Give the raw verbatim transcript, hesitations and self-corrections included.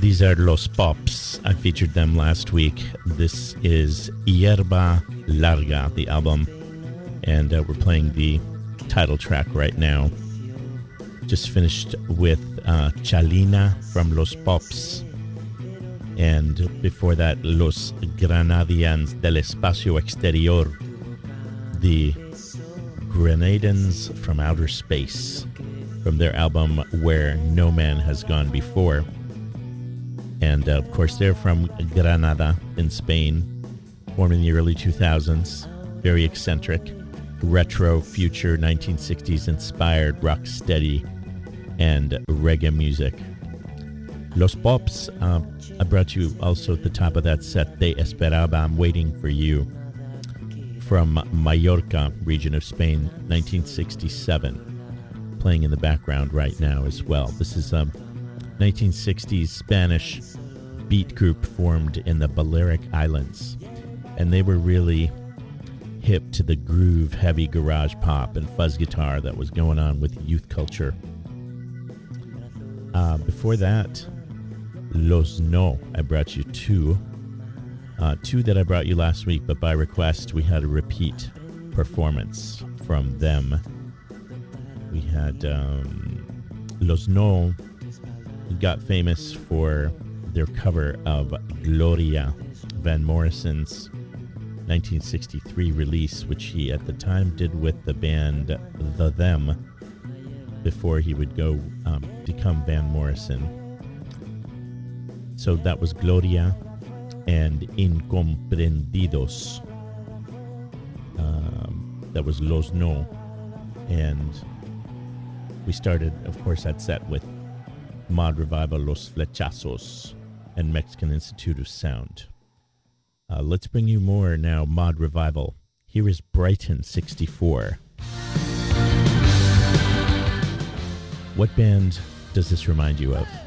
These are Los Pops. I featured them last week. This is Hierba Larga, the album, and uh, we're playing the title track right now. Just finished with uh, Chalina from Los Pops, and before that, Los Granadians del Espacio Exterior, the Grenadans from Outer Space, from their album Where No Man Has Gone Before. And uh, of course, they're from Granada in Spain, formed in the early two thousands. Very eccentric, retro, future, nineteen sixties inspired rock steady and reggae music. Los Pops, uh, I brought you also at the top of that set, Te Esperaba, I'm Waiting for You, from Mallorca, region of Spain, nineteen sixty-seven, playing in the background right now as well. This is a nineteen sixties Spanish beat group formed in the Balearic Islands, and they were really hip to the groove, heavy garage pop and fuzz guitar that was going on with youth culture. Uh, before that, Los No, I brought you two. Uh, two that I brought you last week, but by request, we had a repeat performance from them. We had um, Los No got famous for their cover of Gloria, Van Morrison's nineteen sixty-three release, which he at the time did with the band The Them before he would go um, become Van Morrison. So that was Gloria and Incomprendidos. Um, that was Los No. And we started, of course, that set with Mod Revival, Los Flechazos, and Mexican Institute of Sound. Uh, let's bring you more now, Mod Revival. Here is Brighton sixty-four. What band does this remind you of?